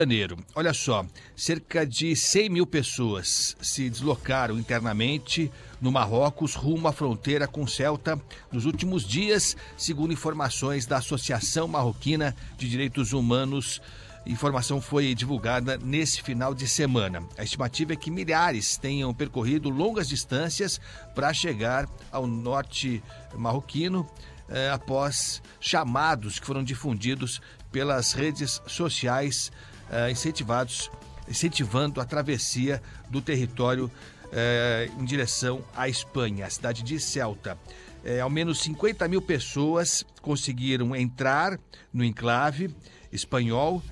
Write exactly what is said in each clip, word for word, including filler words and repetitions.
Janeiro. Olha só, cerca de cem mil pessoas se deslocaram internamente no Marrocos rumo à fronteira com Ceuta nos últimos dias, segundo informações da Associação Marroquina de Direitos Humanos. A informação foi divulgada nesse final de semana. A estimativa é que milhares tenham percorrido longas distâncias para chegar ao norte marroquino eh, após chamados que foram difundidos pelas redes sociais Uh, incentivados, incentivando a travessia do território uh, em direção à Espanha, a cidade de Ceuta. Uh, ao menos cinquenta mil pessoas conseguiram entrar no enclave espanhol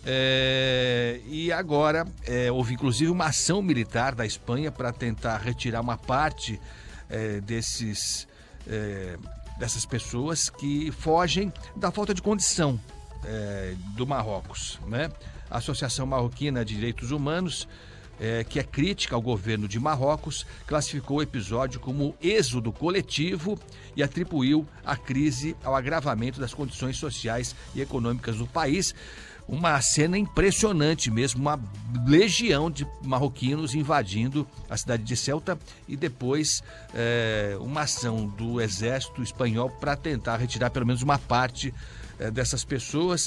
uh, e agora uh, houve inclusive uma ação militar da Espanha para tentar retirar uma parte uh, desses, uh, dessas pessoas que fogem da falta de condição uh, do Marrocos, né? A Associação Marroquina de Direitos Humanos, eh, que é crítica ao governo de Marrocos, classificou o episódio como êxodo coletivo e atribuiu a crise ao agravamento das condições sociais e econômicas do país. Uma cena impressionante mesmo, uma legião de marroquinos invadindo a cidade de Ceuta e depois eh, uma ação do exército espanhol para tentar retirar pelo menos uma parte eh, dessas pessoas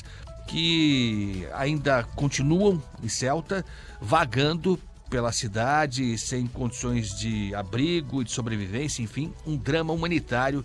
que ainda continuam em Ceuta, vagando pela cidade, sem condições de abrigo e de sobrevivência, enfim, um drama humanitário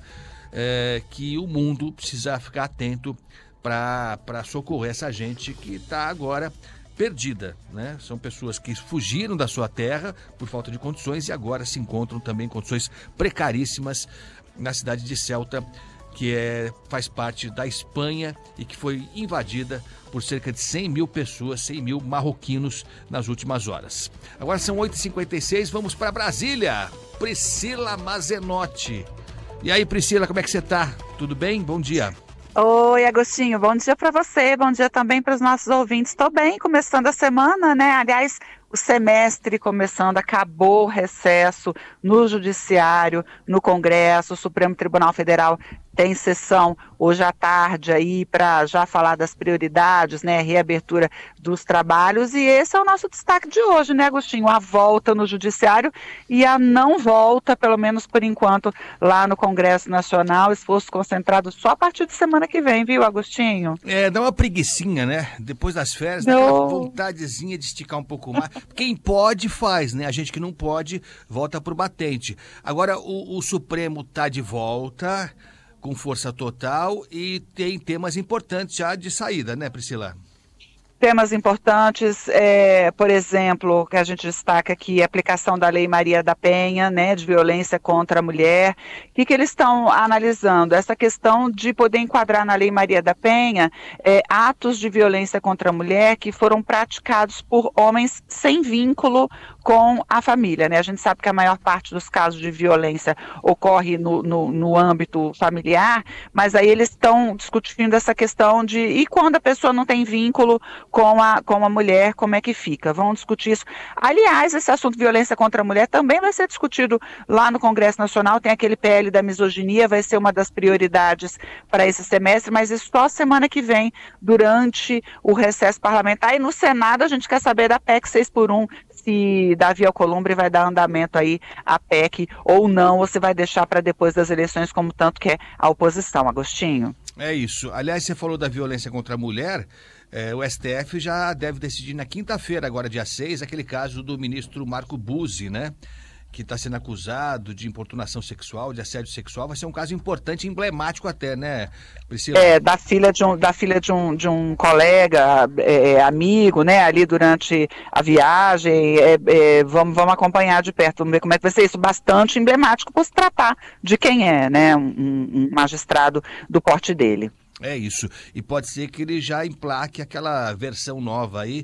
é, que o mundo precisa ficar atento para socorrer essa gente que está agora perdida, né? São pessoas que fugiram da sua terra por falta de condições e agora se encontram também em condições precaríssimas na cidade de Ceuta, que é, faz parte da Espanha e que foi invadida por cerca de cem mil pessoas, cem mil marroquinos nas últimas horas. Agora são oito e cinquenta e seis, vamos para Brasília. Priscila Mazenotti. E aí, Priscila, como é que você está? Tudo bem? Bom dia. Oi, Agostinho, bom dia para você, bom dia também para os nossos ouvintes. Estou bem, começando a semana, né? Aliás, o semestre começando, acabou o recesso no Judiciário, no Congresso, o Supremo Tribunal Federal tem sessão hoje à tarde aí para já falar das prioridades, né, reabertura dos trabalhos, e esse é o nosso destaque de hoje, né, Agostinho? A volta no Judiciário e a não volta, pelo menos por enquanto, lá no Congresso Nacional, esforço concentrado só a partir de semana que vem, viu, Agostinho? É, dá uma preguicinha, né? Depois das férias, dá aquela vontadezinha de esticar um pouco mais. Quem pode, faz, né? A gente que não pode, volta pro batente. Agora, o, o Supremo tá de volta, com força total, e tem temas importantes já de saída, né, Priscila? Temas importantes, é, por exemplo, que a gente destaca aqui, a aplicação da Lei Maria da Penha, né, de violência contra a mulher. O que, que eles estão analisando? Essa questão de poder enquadrar na Lei Maria da Penha é, atos de violência contra a mulher que foram praticados por homens sem vínculo com a família, né? A gente sabe que a maior parte dos casos de violência ocorre no, no, no âmbito familiar, mas aí eles estão discutindo essa questão de, e quando a pessoa não tem vínculo com a, com a mulher, como é que fica? Vamos discutir isso. Aliás, esse assunto de violência contra a mulher também vai ser discutido lá no Congresso Nacional, tem aquele P L da misoginia, vai ser uma das prioridades para esse semestre, mas isso só semana que vem, durante o recesso parlamentar. E no Senado a gente quer saber da P E C seis por um, se Davi Alcolumbre vai dar andamento aí à P E C ou não, ou se vai deixar para depois das eleições, como tanto quer a oposição, Agostinho. É isso. Aliás, você falou da violência contra a mulher, é, o S T F já deve decidir na quinta-feira, agora dia seis, aquele caso do ministro Marco Buzzi, né? Que está sendo acusado de importunação sexual, de assédio sexual. Vai ser um caso importante, emblemático até, né, Priscila? É, da filha de um, da filha de um, de um colega, é, amigo, né, ali durante a viagem. É, é, vamos, vamos acompanhar de perto, vamos ver como é que vai ser isso. Bastante emblemático por se tratar de quem é, né, um, um magistrado do porte dele. É isso. E pode ser que ele já emplaque aquela versão nova aí,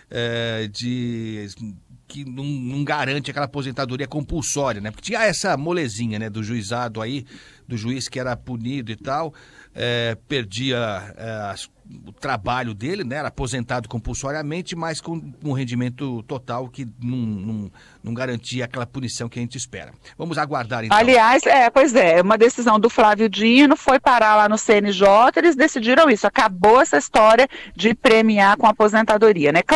é, de... que não, não garante aquela aposentadoria compulsória, né? Porque tinha essa molezinha, né, do juizado aí, do juiz que era punido e tal, é, perdia é, as, o trabalho dele, né? Era aposentado compulsoriamente, mas com um rendimento total que não, não, não garantia aquela punição que a gente espera. Vamos aguardar então. Aliás, é, pois é, uma decisão do Flávio Dino foi parar lá no C N J, eles decidiram isso, acabou essa história de premiar com aposentadoria, né?